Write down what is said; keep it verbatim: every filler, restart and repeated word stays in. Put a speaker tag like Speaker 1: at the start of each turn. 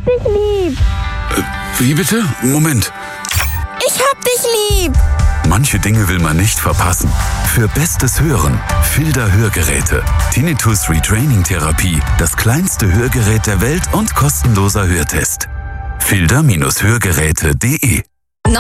Speaker 1: hab dich lieb.
Speaker 2: Äh, wie bitte? Moment.
Speaker 1: Ich hab dich lieb.
Speaker 2: Manche Dinge will man nicht verpassen. Für bestes Hören, Filder Hörgeräte. Tinnitus Retraining Therapie, das kleinste Hörgerät der Welt und kostenloser Hörtest. filder Bindestrich hörgeräte punkt de